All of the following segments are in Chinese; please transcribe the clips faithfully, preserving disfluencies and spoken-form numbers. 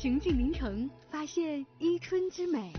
行进临城，发现伊春之美。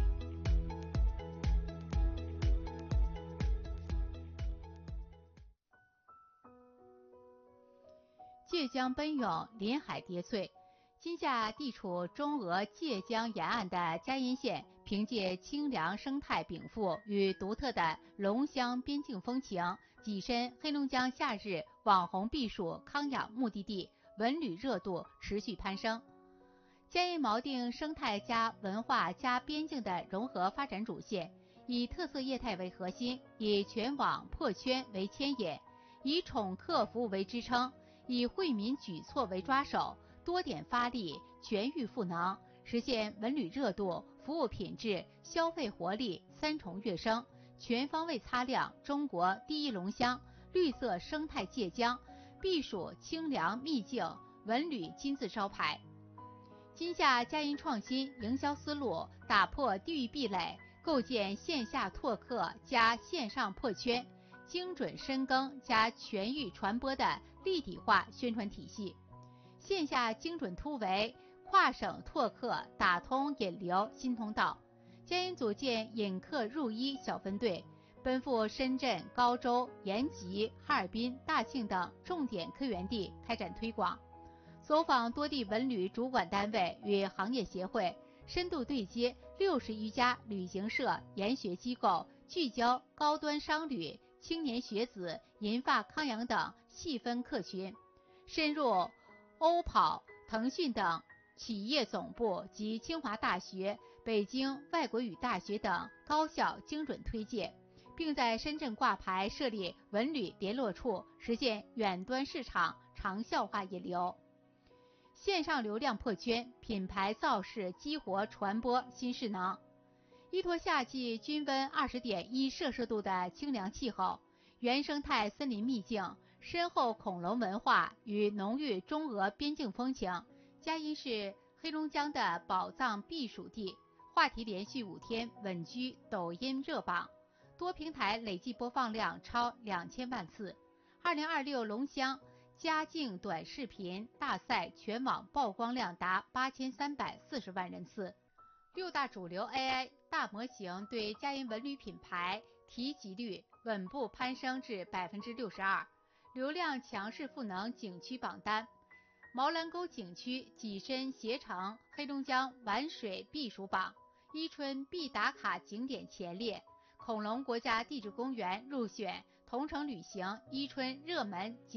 界江奔涌，临海叠翠。今夏地处中俄界江沿岸的嘉荫县，凭借清凉生态禀赋与独特的龙乡边境风情，跻身黑龙江夏日网红避暑康养目的地，文旅热度持续攀升。嘉荫锚定生态加文化加边境的融合发展主线，以特色业态为核心，以全网破圈为牵引，以宠客服务为支撑，以惠民举措为抓手，多点发力，全域赋能，实现文旅热度、服务品质、消费活力三重跃升，全方位擦亮中国第一龙乡、绿色生态界江、避暑清凉秘境、文旅金字招牌。今夏嘉荫创新营销思路，打破地域壁垒，构建线下拓客加线上破圈、精准深耕加全域传播的立体化宣传体系。线下精准突围，跨省拓客，打通引流新通道。嘉荫组建引客入一小分队，奔赴深圳、高州、延吉、哈尔滨、大庆等重点客源地开展推广。走访多地文旅主管单位与行业协会，深度对接六十余家旅行社、研学机构，聚焦高端商旅、青年学子、银发康养等细分客群，深入欧跑、腾讯等企业总部及清华大学、北京外国语大学等高校精准推介，并在深圳挂牌设立文旅联络处，实现远端市场长效化引流。线上流量破圈，品牌造势激活传播新势能。依托夏季均温二十点一摄氏度的清凉气候，原生态森林秘境，深厚恐龙文化与浓郁中俄边境风情，嘉荫是黑龙江的宝藏避暑地，话题连续五天稳居抖音热榜，多平台累计播放量超两千万次。二零二六龙乡嘉境短视频大赛全网曝光量达八千三百四十万人次。六大主流 A I 大模型对嘉荫文旅品牌提及率稳步攀升至 百分之六十二， 流量强势赋能景区榜单。毛兰沟景区跻身携程黑龙江玩水避暑榜，伊春必打卡景点前列，恐龙国家地质公园入选同程旅行伊春热门景